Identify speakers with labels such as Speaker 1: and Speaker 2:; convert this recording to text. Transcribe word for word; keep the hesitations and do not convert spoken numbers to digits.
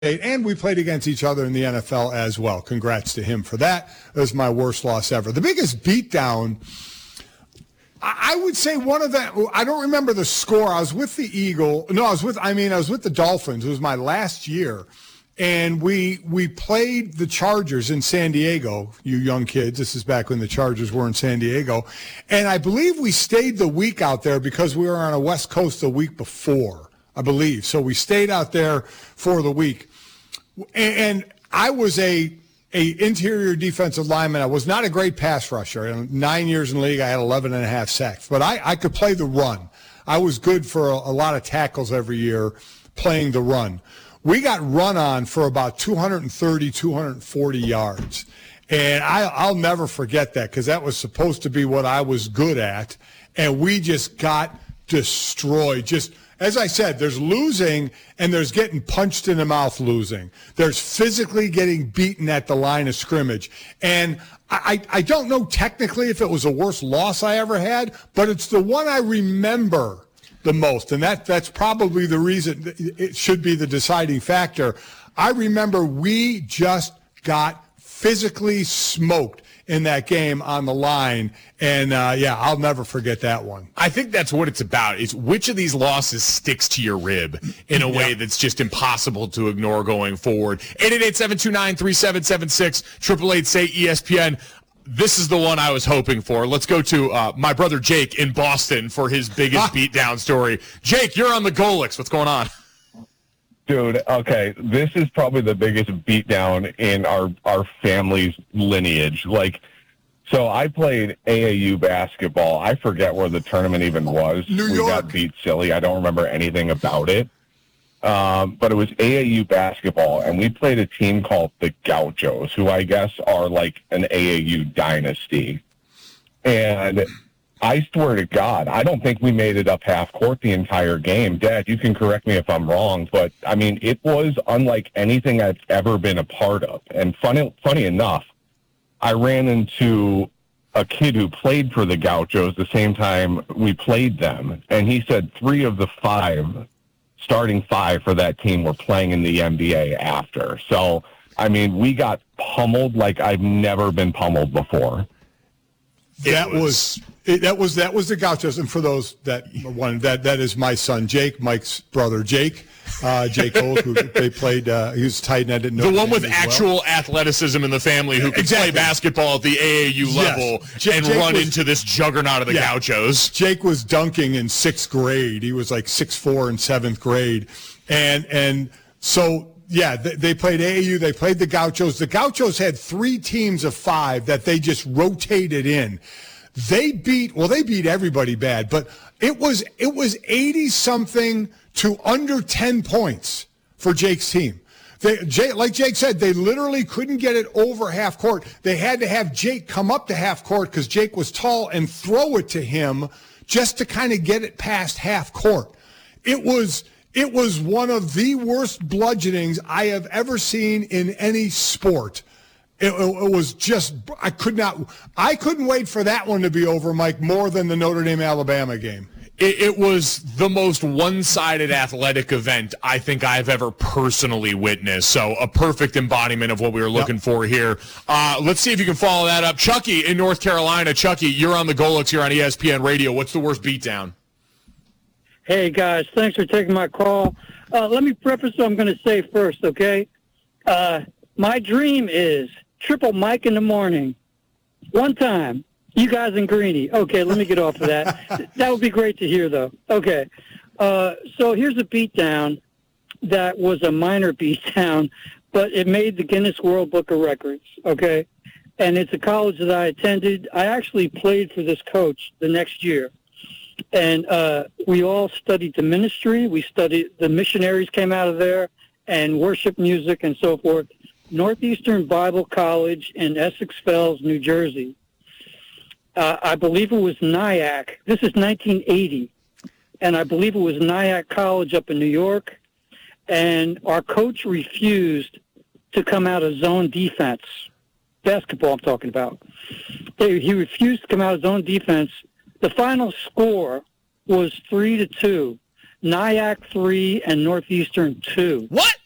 Speaker 1: And we played against each other in the N F L as well. Congrats to him for that. It was my worst loss ever. The biggest beatdown, I would say one of the, I don't remember the score. I was with the Eagle. No, I was with, I mean, I was with the Dolphins. It was my last year. And we we played the Chargers in San Diego, you young kids. This is back when the Chargers were in San Diego. And I believe we stayed the week out there because we were on a West Coast the week before, I believe. So we stayed out there for the week. And I was a a interior defensive lineman. I was not a great pass rusher. In nine years in the league, I had eleven and a half sacks. But I, I could play the run. I was good for a, a lot of tackles every year playing the run. We got run on for about two thirty, two forty yards. And I, I'll never forget that because that was supposed to be what I was good at. And we just got destroyed. Just as I said, there's losing and there's getting punched in the mouth losing. There's physically getting beaten at the line of scrimmage. And I, I don't know technically if it was the worst loss I ever had, but it's the one I remember the most. And that that's probably the reason it should be the deciding factor. I remember we just got physically smoked in that game on the line. And, uh, yeah, I'll never forget that one.
Speaker 2: I think that's what it's about, is which of these losses sticks to your rib in a way yeah. that's just impossible to ignore going forward. eight eight eight, seven two nine, three seven seven six, eight eight eight, say E S P N. This is the one I was hoping for. Let's go to uh, my brother Jake in Boston for his biggest beatdown story. Jake, you're on the Golix. What's going on?
Speaker 3: Dude, okay, this is probably the biggest beatdown in our, our family's lineage. Like, so I played A A U basketball. I forget where the tournament even was.
Speaker 1: New
Speaker 3: we
Speaker 1: York.
Speaker 3: got beat silly. I don't remember anything about it. Um, but it was A A U basketball, and we played a team called the Gauchos, who I guess are like an A A U dynasty. And I swear to God, I don't think we made it up half court the entire game. Dad, you can correct me if I'm wrong, but I mean, it was unlike anything I've ever been a part of. And funny, funny enough, I ran into a kid who played for the Gauchos the same time we played them, and he said three of the five, starting five for that team, were playing in the N B A after. So, I mean, we got pummeled like I've never been pummeled before.
Speaker 1: That was it, that was that was the Gauchos, and for those that one that that is my son Jake, Mike's brother Jake, uh, Jake Holt, who they played. Uh, he was tight end at Notre Dame.
Speaker 2: The one with
Speaker 1: as
Speaker 2: actual
Speaker 1: well.
Speaker 2: athleticism in the family who could
Speaker 1: exactly.
Speaker 2: play basketball at the A A U level
Speaker 1: yes. J-
Speaker 2: and
Speaker 1: Jake
Speaker 2: run
Speaker 1: was,
Speaker 2: into this juggernaut of the
Speaker 1: yeah.
Speaker 2: Gauchos.
Speaker 1: Jake was dunking in sixth grade. He was like six four in seventh grade, and and so. Yeah, they played A A U. They played the Gauchos. The Gauchos had three teams of five that they just rotated in. They beat, well, they beat everybody bad, but it was it was eighty-something to under ten points for Jake's team. They, Jake, like Jake said, they literally couldn't get it over half court. They had to have Jake come up to half court because Jake was tall and throw it to him just to kind of get it past half court. It was... It was one of the worst bludgeonings I have ever seen in any sport. It, it was just, I could not, I couldn't wait for that one to be over, Mike, more than the Notre Dame-Alabama game.
Speaker 2: It, it was the most one-sided athletic event I think I've ever personally witnessed. So a perfect embodiment of what we were looking yep. for here. Uh, let's see if you can follow that up. Chucky in North Carolina. Chucky, you're on the Golix here on E S P N Radio. What's the worst beatdown?
Speaker 4: Hey, guys, thanks for taking my call. Uh, let me preface what I'm going to say first, okay? Uh, my dream is triple Mike in the morning. One time, you guys and Greeny. Okay, let me get off of that. That would be great to hear, though. Okay, uh, so here's a beatdown that was a minor beatdown, but it made the Guinness World Book of Records, okay? And it's a college that I attended. I actually played for this coach the next year. And uh, we all studied the ministry. We studied, the missionaries came out of there, and worship music and so forth. Northeastern Bible College in Essex Fells, New Jersey. Uh, I believe it was Nyack. This is nineteen eighty. And I believe it was Nyack College up in New York. And our coach refused to come out of zone defense. Basketball I'm talking about. He refused to come out of zone defense. The final score was three to two, Nyack three and Northeastern two.
Speaker 2: What?